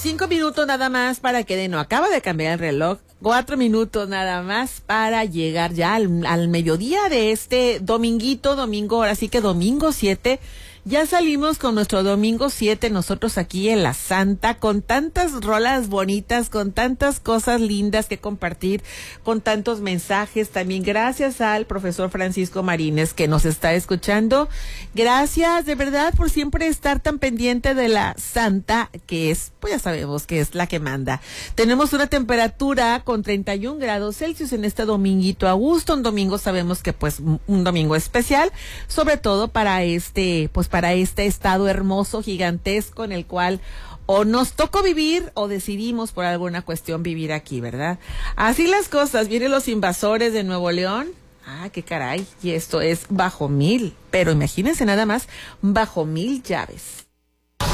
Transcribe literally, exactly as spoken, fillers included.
Cinco minutos nada más para que de no acaba de cambiar el reloj. Cuatro minutos nada más para llegar ya al, al mediodía de este dominguito, domingo, ahora sí que domingo siete. Ya salimos con nuestro domingo siete, nosotros aquí en La Santa, con tantas rolas bonitas, con tantas cosas lindas que compartir, con tantos mensajes. También gracias al profesor Francisco Marínez que nos está escuchando. Gracias de verdad por siempre estar tan pendiente de La Santa, que es, pues ya sabemos que es la que manda. Tenemos una temperatura con treinta y un grados Celsius en este dominguito a gusto. Un domingo sabemos que pues un domingo especial, sobre todo para este, pues para este estado hermoso, gigantesco, en el cual o nos tocó vivir o decidimos por alguna cuestión vivir aquí, ¿verdad? Así las cosas. Vienen los invasores de Nuevo León. Ah, qué caray. Y esto es bajo mil. Pero imagínense nada más, bajo mil llaves.